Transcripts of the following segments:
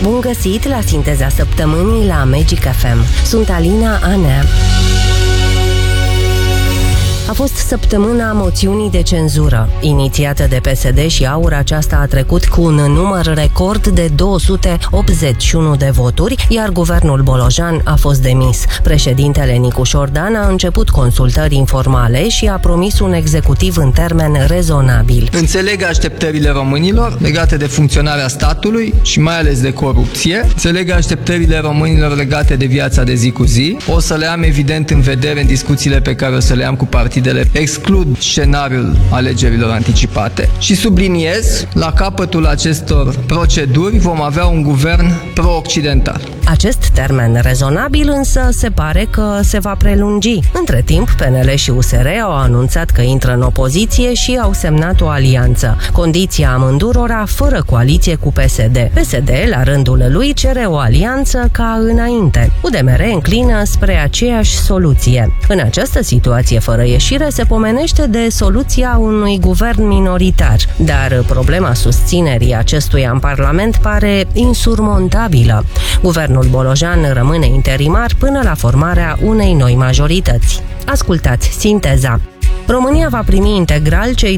Bun găsit la Sinteza Săptămânii la Magic FM. Sunt Alina Anea. A fost săptămâna moțiunii de cenzură. Inițiată de PSD și AUR, aceasta a trecut cu un număr record de 281 de voturi, iar guvernul Bolojan a fost demis. Președintele Nicușor Dan a început consultări informale și a promis un executiv în termen rezonabil. Înțeleg așteptările românilor legate de funcționarea statului și mai ales de corupție. Înțeleg așteptările românilor legate de viața de zi cu zi. O să le am evident în vedere în discuțiile pe care o să le am cu partidele. Exclud scenariul alegerilor anticipate și subliniez, la capătul acestor proceduri vom avea un guvern pro-occidental. Acest termen rezonabil însă se pare că se va prelungi. Între timp, PNL și USR au anunțat că intră în opoziție și au semnat o alianță. Condiția amândurora fără coaliție cu PSD. PSD, la rândul lui, cere o alianță ca înainte. UDMR înclină spre aceeași soluție. În această situație fără ieșire se pomenește de soluția unui guvern minoritar, dar problema susținerii acestuia în Parlament pare insurmontabilă. Guvernul Bolojan rămâne interimar până la formarea unei noi majorități. Ascultați Sinteza. România va primi integral cei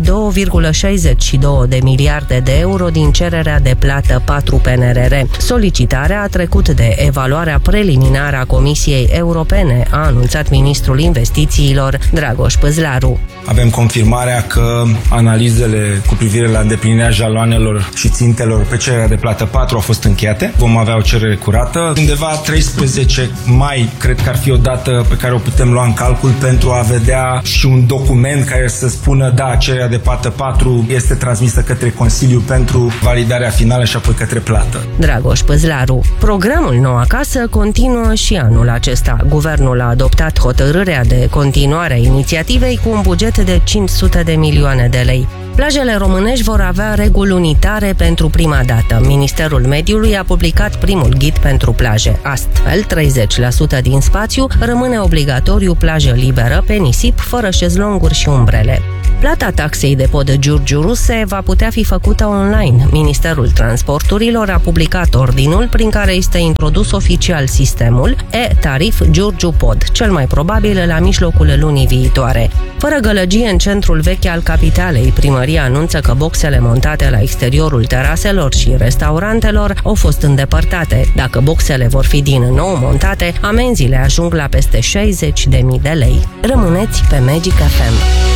2,62 de miliarde de euro din cererea de plată 4 PNRR. Solicitarea a trecut de evaluarea preliminară a Comisiei Europene, a anunțat ministrul investițiilor Dragoș Păzlaru. Avem confirmarea că analizele cu privire la îndeplinirea jaloanelor și țintelor pe cererea de plată 4 au fost încheiate. Vom avea o cerere curată. Undeva 13 mai, cred că ar fi o dată pe care o putem lua în calcul pentru a vedea și un document care să spună, da, cererea de plată 4 este transmisă către Consiliu pentru validarea finală și apoi către plată. Dragoș Păzlaru. Programul Nou Acasă continuă și anul acesta. Guvernul a adoptat hotărârea de continuare a inițiativei cu un buget de 500 de milioane de lei. Plajele românești vor avea reguli unitare pentru prima dată. Ministerul Mediului a publicat primul ghid pentru plaje. Astfel, 30% din spațiu rămâne obligatoriu plajă liberă, pe nisip, fără șezlonguri și umbrele. Plata taxei de pod Giurgiu Ruse va putea fi făcută online. Ministerul Transporturilor a publicat ordinul prin care este introdus oficial sistemul e-tarif Giurgiu Pod, cel mai probabil la mijlocul lunii viitoare. Fără gălăgie în centrul vechi al capitalei, primăria anunță că boxele montate la exteriorul teraselor și restaurantelor au fost îndepărtate. Dacă boxele vor fi din nou montate, amenziile ajung la peste 60.000 de lei. Rămâneți pe Magic FM.